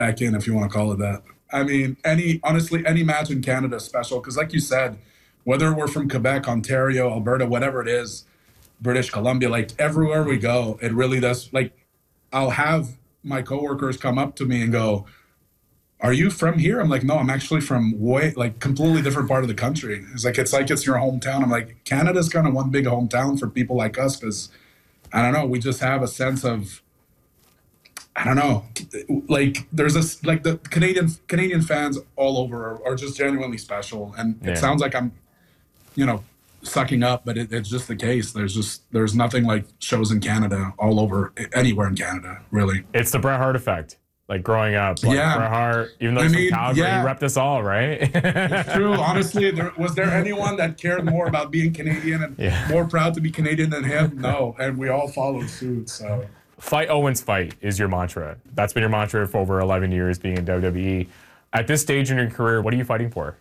back in, if you want to call it that. I mean, honestly, any match in Canada is special because, like you said, whether we're from Quebec, Ontario, Alberta, whatever it is, British Columbia, like everywhere we go, it really does. Like, I'll have my coworkers come up to me and go, "Are you from here?" I'm like, "No, I'm actually from completely different part of the country." It's your hometown. I'm like, Canada's kind of one big hometown for people like us because I don't know, we just have a sense of, I don't know, like there's this, like the Canadian fans all over are just genuinely special, and it sounds like I'm, sucking up, but it's just the case. There's nothing like shows in Canada all over anywhere in Canada, really. It's the Bret Hart effect. Like growing up, Bret Hart, even though he's from Calgary, he repped us all, right? It's true. Honestly, was there anyone that cared more about being Canadian and more proud to be Canadian than him? No, and we all followed suit. So, fight Owens, fight is your mantra. That's been your mantra for over 11 years being in WWE. At this stage in your career, what are you fighting for?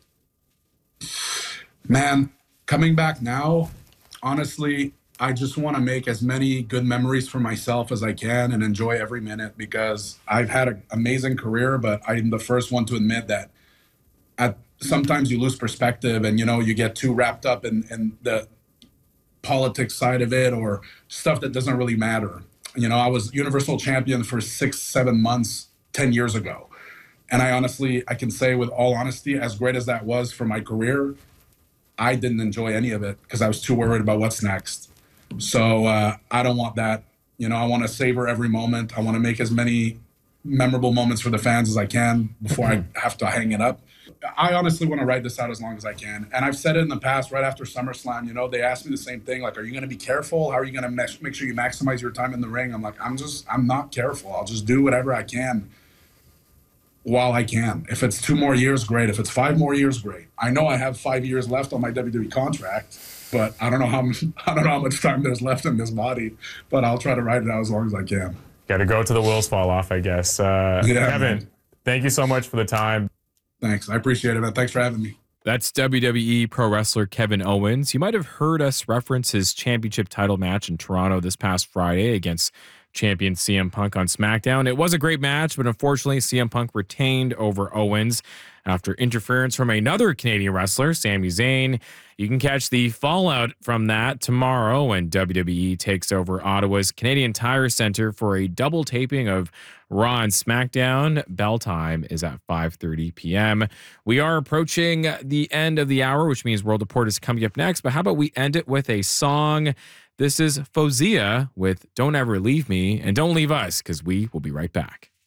Man, coming back now, honestly, I just want to make as many good memories for myself as I can and enjoy every minute because I've had an amazing career, but I'm the first one to admit that sometimes you lose perspective and, you get too wrapped up in the politics side of it or stuff that doesn't really matter. I was Universal Champion for 6-7 months 10 years ago. And I can say with all honesty, as great as that was for my career, I didn't enjoy any of it because I was too worried about what's next. So I don't want that. I want to savor every moment. I want to make as many memorable moments for the fans as I can before I have to hang it up. I honestly want to ride this out as long as I can. And I've said it in the past, right after SummerSlam, they asked me the same thing. Like, are you going to be careful? How are you going to make sure you maximize your time in the ring? I'm like, I'm not careful. I'll just do whatever I can while I can. If it's 2 more years, great. If it's 5 more years, great. I know I have 5 years left on my WWE contract, but I don't know how much time there's left in this body. But I'll try to ride it out as long as I can. Got to go till the wheels fall off, I guess. Kevin, man. Thank you so much for the time. Thanks. I appreciate it, man. Thanks for having me. That's WWE pro wrestler Kevin Owens. You might have heard us reference his championship title match in Toronto this past Friday against champion CM Punk on SmackDown. It was a great match, but unfortunately, CM Punk retained over Owens after interference from another Canadian wrestler, Sami Zayn. You can catch the fallout from that tomorrow when WWE takes over Ottawa's Canadian Tire Centre for a double taping of Raw and SmackDown. Bell time is at 5:30 p.m. We are approaching the end of the hour, which means World Report is coming up next. But how about we end it with a song? This is Fauzzia with Don't Ever Leave Me, and don't leave us because we will be right back.